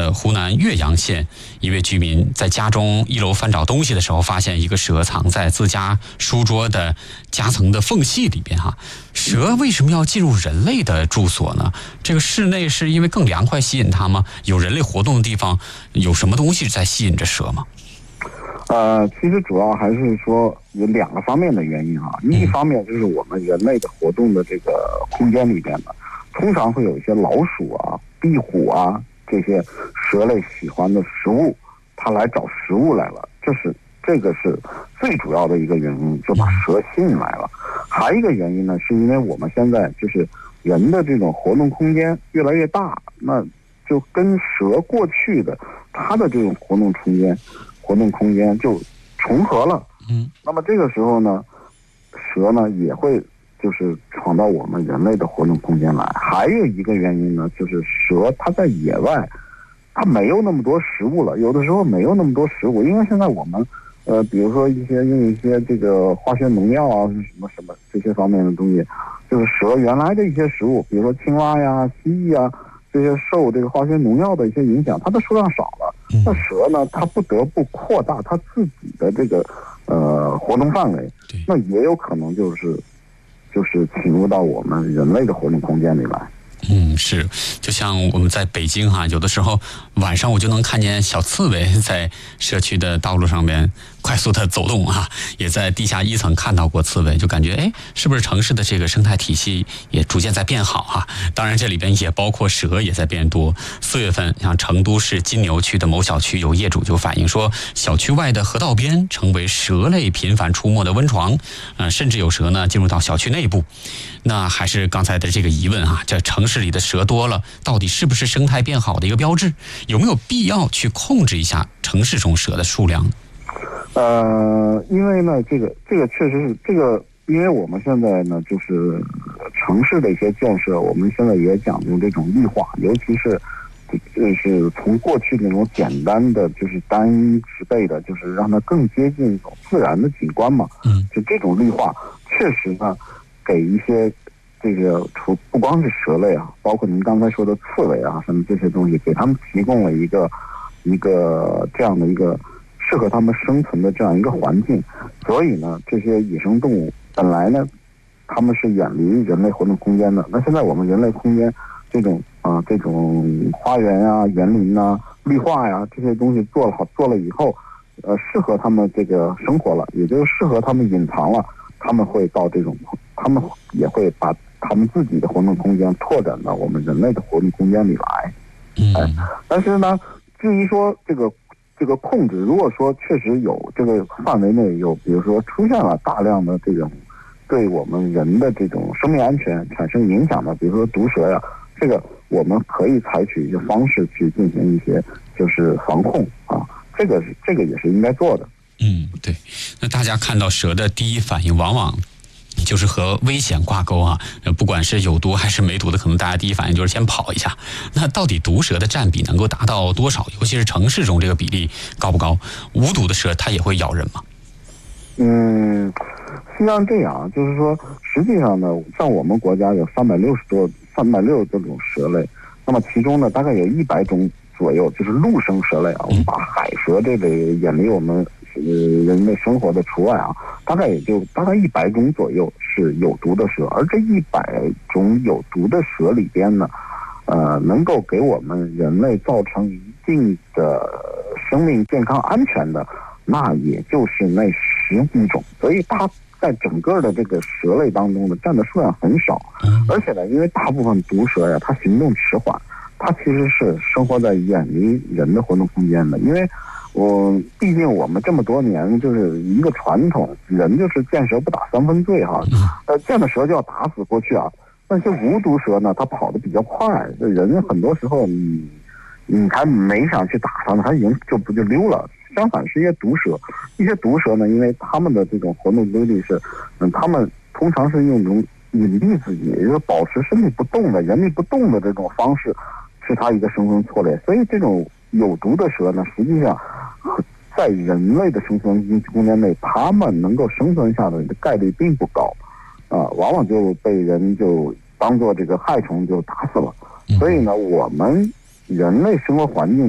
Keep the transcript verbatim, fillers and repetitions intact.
的湖南岳阳县一位居民在家中一楼翻找东西的时候，发现一个蛇藏在自家书桌的夹层的缝隙里边哈。蛇为什么要进入人类的住所呢？这个室内是因为更凉快吸引它吗？有人类活动的地方，有什么东西在吸引着蛇吗？ 呃，其实主要还是说有两个方面的原因啊。一方面就是我们人类的活动的这个空间里边呢，通常会有一些老鼠啊、壁虎啊这些蛇类喜欢的食物，它来找食物来了，这是这个是最主要的一个原因，就把蛇吸引来了。还有一个原因呢，是因为我们现在就是人的这种活动空间越来越大，那就跟蛇过去的它的这种活动空间。活动空间就重合了，嗯，那么这个时候呢，蛇呢也会就是闯到我们人类的活动空间来。还有一个原因呢，就是蛇它在野外，它没有那么多食物了，有的时候没有那么多食物，因为现在我们呃，比如说一些用一些这个化学农药啊，什么什么这些方面的东西，就是蛇原来的一些食物，比如说青蛙呀、蜥蜴啊。这些受这个化学农药的一些影响，它的数量少了。那蛇呢，它不得不扩大它自己的这个呃活动范围，那也有可能就是就是侵入到我们人类的活动空间里来。 嗯，是，就像我们在北京哈，有的时候晚上我就能看见小刺猬在社区的道路上面快速的走动啊，也在地下一层看到过刺猬，就感觉哎，是不是城市的这个生态体系也逐渐在变好哈？当然这里边也包括蛇也在变多。四月份，像成都市金牛区的某小区有业主就反映说，小区外的河道边成为蛇类频繁出没的温床，呃，甚至有蛇呢进入到小区内部。那还是刚才的这个疑问啊，这城市里的蛇多了，到底是不是生态变好的一个标志？有没有必要去控制一下城市中蛇的数量？ 呃，因为呢，这个这个确实是这个，因为我们现在呢，就是城市的一些建设，我们现在也讲究这种绿化，尤其是就是从过去那种简单的，就是单一植被的，就是让它更接近一种自然的景观嘛。嗯，就这种绿化，确实呢。给一些这个除不光是蛇类啊，包括您刚才说的刺猬啊什么这些东西，给他们提供了一个一个这样的一个适合他们生存的这样一个环境。所以呢，这些野生动物本来呢，他们是远离人类活动空间的。那现在我们人类空间这种啊、呃、这种花园啊、园林啊、绿化呀、啊、这些东西做了好做了以后，呃，适合他们这个生活了，也就是适合他们隐藏了。他们会到这种，他们也会把他们自己的活动空间拓展到我们人类的活动空间里来。哎，但是呢，至于说这个这个控制，如果说确实有这个范围内有，比如说出现了大量的这种对我们人的这种生命安全产生影响的，比如说毒蛇呀，这个我们可以采取一些方式去进行一些就是防控啊，这个是这个也是应该做的。 嗯，对。那大家看到蛇的第一反应，往往就是和危险挂钩啊。不管是有毒还是没毒的，可能大家第一反应就是先跑一下。那到底毒蛇的占比能够达到多少？尤其是城市中这个比例高不高？无毒的蛇它也会咬人吗？ 嗯，实际上这样，就是说，实际上呢，像我们国家有三百六十多、三百六十多种蛇类，那么其中呢，大概有一百种左右就是陆生蛇类啊。我们把海蛇这类远离我们。呃，人类生活的除外啊，大概也就大概一百种左右是有毒的蛇，而这一百种有毒的蛇里边呢，呃，能够给我们人类造成一定的生命健康安全的，那也就是那十几种，所以它在整个的这个蛇类当中呢，占的数量很少，而且呢，因为大部分毒蛇呀，它行动迟缓，它其实是生活在远离人的活动空间的，因为。我毕竟我们这么多年就是一个传统，人就是见蛇不打三分醉哈，呃，见了蛇就要打死过去啊。那些无毒蛇呢，它跑得比较快，人很多时候你你还没想去打它呢，它已经就不就溜了。相反是一些毒蛇，一些毒蛇呢，因为它们的这种活动规律是，嗯，它们通常是用一种隐蔽自己，也就是保持身体不动的、原地不动的这种方式，是它一个生存策略。所以这种有毒的蛇呢，实际上。在人类的生存空间内，它们能够生存下的概率并不高，啊、呃，往往就被人就当做这个害虫就打死了。所以呢，我们人类生活环境